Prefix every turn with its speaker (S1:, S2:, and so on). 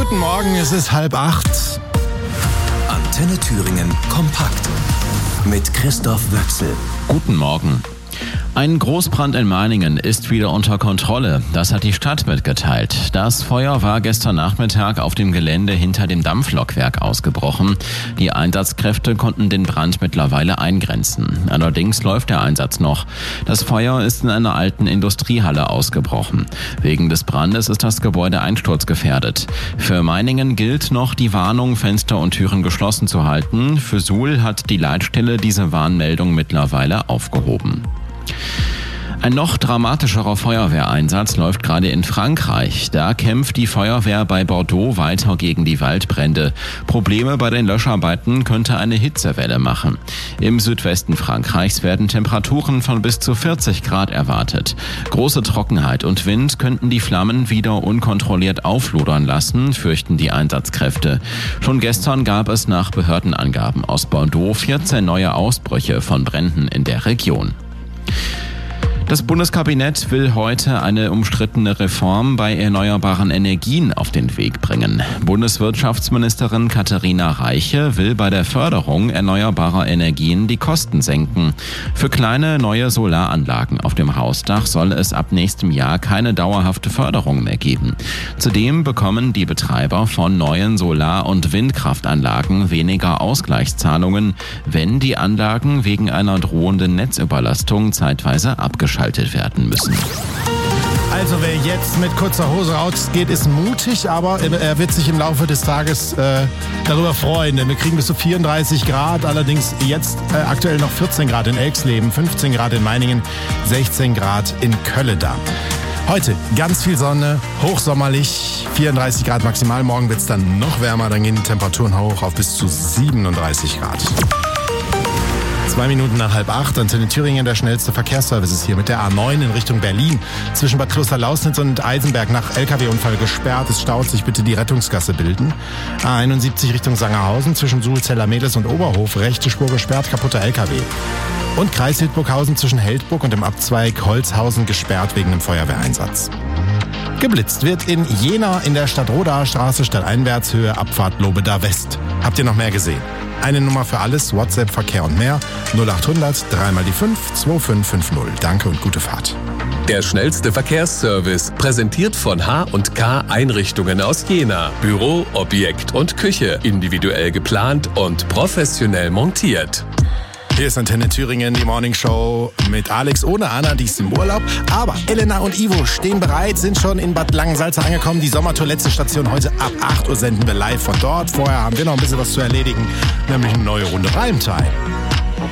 S1: Guten Morgen, es ist 7:30.
S2: Antenne Thüringen kompakt mit Christoph Wöchsel.
S3: Guten Morgen. Ein Großbrand in Meiningen ist wieder unter Kontrolle. Das hat die Stadt mitgeteilt. Das Feuer war gestern Nachmittag auf dem Gelände hinter dem Dampflokwerk ausgebrochen. Die Einsatzkräfte konnten den Brand mittlerweile eingrenzen. Allerdings läuft der Einsatz noch. Das Feuer ist in einer alten Industriehalle ausgebrochen. Wegen des Brandes ist das Gebäude einsturzgefährdet. Für Meiningen gilt noch die Warnung, Fenster und Türen geschlossen zu halten. Für Suhl hat die Leitstelle diese Warnmeldung mittlerweile aufgehoben. Ein noch dramatischerer Feuerwehreinsatz läuft gerade in Frankreich. Da kämpft die Feuerwehr bei Bordeaux weiter gegen die Waldbrände. Probleme bei den Löscharbeiten könnte eine Hitzewelle machen. Im Südwesten Frankreichs werden Temperaturen von bis zu 40 Grad erwartet. Große Trockenheit und Wind könnten die Flammen wieder unkontrolliert auflodern lassen, fürchten die Einsatzkräfte. Schon gestern gab es nach Behördenangaben aus Bordeaux 14 neue Ausbrüche von Bränden in der Region. Das Bundeskabinett will heute eine umstrittene Reform bei erneuerbaren Energien auf den Weg bringen. Bundeswirtschaftsministerin Katharina Reiche will bei der Förderung erneuerbarer Energien die Kosten senken. Für kleine neue Solaranlagen auf dem Hausdach soll es ab nächstem Jahr keine dauerhafte Förderung mehr geben. Zudem bekommen die Betreiber von neuen Solar- und Windkraftanlagen weniger Ausgleichszahlungen, wenn die Anlagen wegen einer drohenden Netzüberlastung zeitweise abgeschaltet werden müssen.
S1: Also wer jetzt mit kurzer Hose rausgeht, ist mutig, aber er wird sich im Laufe des Tages darüber freuen, denn wir kriegen bis zu 34 Grad, allerdings jetzt aktuell noch 14 Grad in Elxleben, 15 Grad in Meiningen, 16 Grad in Kölleda. Heute ganz viel Sonne, hochsommerlich, 34 Grad maximal, morgen wird es dann noch wärmer, dann gehen die Temperaturen hoch auf bis zu 37 Grad. 2 Minuten nach 7:30, Antenne Thüringen, der schnellste Verkehrsservice ist hier mit der A9 in Richtung Berlin. Zwischen Bad Klosterlausnitz und Eisenberg nach LKW-Unfall gesperrt. Es staut sich, bitte die Rettungsgasse bilden. A71 Richtung Sangerhausen zwischen Sulzeller-Mehlis und Oberhof. Rechte Spur gesperrt, kaputter LKW. Und Kreis Hildburghausen zwischen Heldburg und dem Abzweig Holzhausen gesperrt wegen einem Feuerwehreinsatz. Geblitzt wird in Jena in der Stadtrodaer Straße stadteinwärts Höhe Abfahrt Lobeda West. Habt ihr noch mehr gesehen? Eine Nummer für alles, WhatsApp, Verkehr und mehr, 0800 3 mal die 5 2550. Danke und gute Fahrt.
S4: Der schnellste Verkehrsservice, präsentiert von H&K Einrichtungen aus Jena. Büro, Objekt und Küche, individuell geplant und professionell montiert.
S1: Hier ist Antenne Thüringen, die Morning Show mit Alex ohne Anna, die ist im Urlaub. Aber Elena und Ivo stehen bereit, sind schon in Bad Langensalza angekommen. Die Sommertoilette-Station heute ab 8 Uhr senden wir live von dort. Vorher haben wir noch ein bisschen was zu erledigen, nämlich eine neue Runde Primetime.